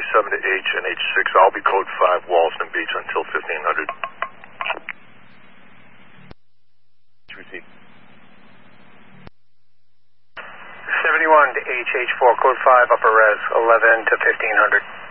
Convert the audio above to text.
7 to H and H6. I'll be code 5, Wallaston Beach, until 1500. Receive. 71 to HH4, code 5, upper res, 11 to 1500.